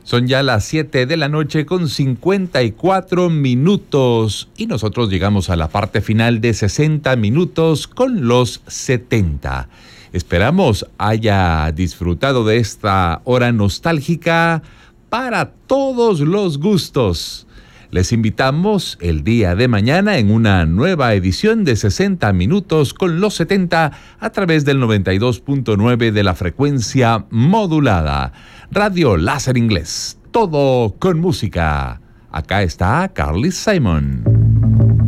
Son ya las 7 de la noche con 54 minutos y nosotros llegamos a la parte final de 60 minutos con los 70. Esperamos haya disfrutado de esta hora nostálgica para todos los gustos. Les invitamos el día de mañana en una nueva edición de 60 minutos con los 70 a través del 92.9 de la frecuencia modulada. Radio Láser Inglés, todo con música. Acá está Carly Simon.